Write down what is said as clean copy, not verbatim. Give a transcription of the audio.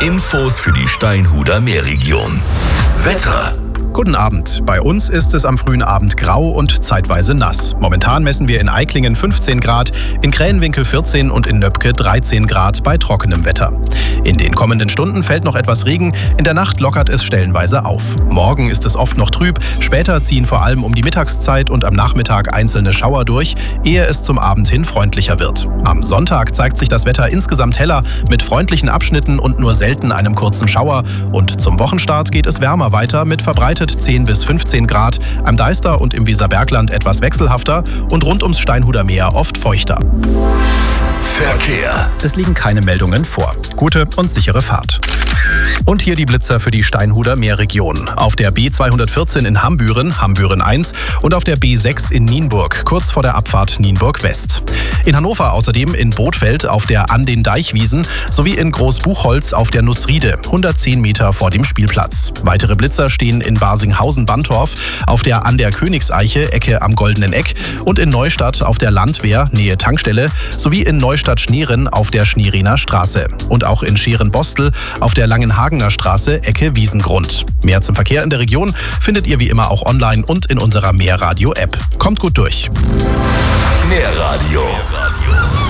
Infos für die Steinhuder Meerregion. Wetter. Guten Abend. Bei uns ist es am frühen Abend grau und zeitweise nass. Momentan messen wir in Aiklingen 15 Grad, in Krähenwinkel 14 und in Nöpke 13 Grad bei trockenem Wetter. In den kommenden Stunden fällt noch etwas Regen, in der Nacht lockert es stellenweise auf. Morgen ist es oft noch trüb, später ziehen vor allem um die Mittagszeit und am Nachmittag einzelne Schauer durch, ehe es zum Abend hin freundlicher wird. Am Sonntag zeigt sich das Wetter insgesamt heller, mit freundlichen Abschnitten und nur selten einem kurzen Schauer. Und zum Wochenstart geht es wärmer weiter mit verbreitet 10 bis 15 Grad, am Deister und im Weserbergland etwas wechselhafter und rund ums Steinhuder Meer oft feuchter. Verkehr. Es liegen keine Meldungen vor. Gute und sichere Fahrt. Und hier die Blitzer für die Steinhuder Meerregion. Auf der B214 in Hambüren, Hambüren 1 und auf der B6 in Nienburg, kurz vor der Abfahrt Nienburg West. In Hannover außerdem in Bothfeld auf der An den Deichwiesen sowie in Großbuchholz auf der Nussriede, 110 Meter vor dem Spielplatz. Weitere Blitzer stehen in Barsinghausen-Bantorf, auf der An der Königseiche, Ecke am Goldenen Eck und in Neustadt auf der Landwehr, Nähe Tankstelle, sowie in Neustadt-Schneeren auf der Schneeriner Straße. Und auch in Scheren-Bostel auf der Langenhagener Straße, Ecke Wiesengrund. Mehr zum Verkehr in der Region findet ihr wie immer auch online und in unserer Meerradio-App. Kommt gut durch. Meerradio.